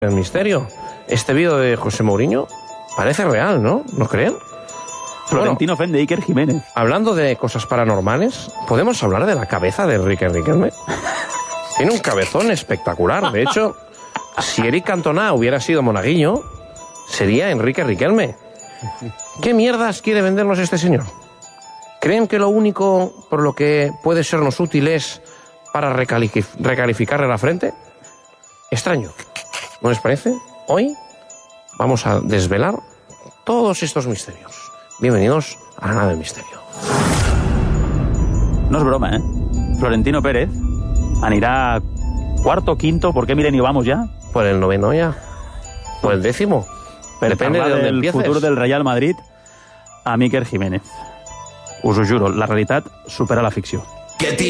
El misterio. Este vídeo de José Mourinho parece real, ¿no? ¿No creen? Florentino Fende, Iker Jiménez. Hablando de cosas paranormales, ¿podemos hablar de la cabeza de Enrique Riquelme? Tiene un cabezón espectacular. De hecho, si Eric Cantona hubiera sido monaguillo, sería Enrique Riquelme. ¿Qué mierdas quiere vendernos este señor? ¿Creen que lo único por lo que puede sernos útil es para recalificarle la frente? Extraño. ¿No les parece? Hoy vamos a desvelar todos estos misterios. Bienvenidos a la nave del misterio. No és broma, Florentino Pérez anirà cuarto, quinto, ¿por qué milenio vamos ya? ¿Por el noveno ya? ¿Por el décimo? Depende de dónde empieces. El futuro del Real Madrid a Iker Jiménez. Us ho juro, la realitat supera la ficció.